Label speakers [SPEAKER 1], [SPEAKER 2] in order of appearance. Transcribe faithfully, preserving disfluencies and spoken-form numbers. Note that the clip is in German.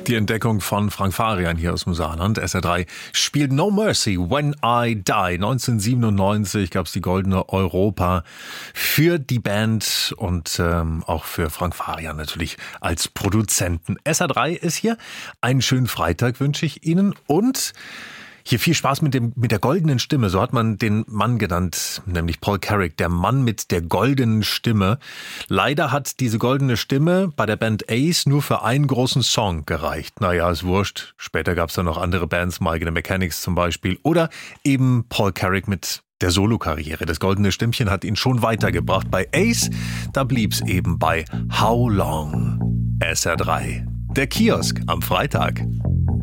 [SPEAKER 1] Die Entdeckung von Frank Farian hier aus dem Saarland. S R drei spielt No Mercy, When I Die. neunzehnhundertsiebenundneunzig gab es die Goldene Europa für die Band und ähm, auch für Frank Farian natürlich als Produzenten. S R drei ist hier. Einen schönen Freitag wünsche ich Ihnen und hier viel Spaß mit dem mit der goldenen Stimme, so hat man den Mann genannt, nämlich Paul Carrack, der Mann mit der goldenen Stimme. Leider hat diese goldene Stimme bei der Band Ace nur für einen großen Song gereicht. Naja, ist wurscht. Später gab es dann noch andere Bands, My The Mechanics zum Beispiel, oder eben Paul Carrack mit der Solokarriere. Das goldene Stimmchen hat ihn schon weitergebracht. Bei Ace, da blieb's eben bei How Long. S R drei, der Kiosk am Freitag.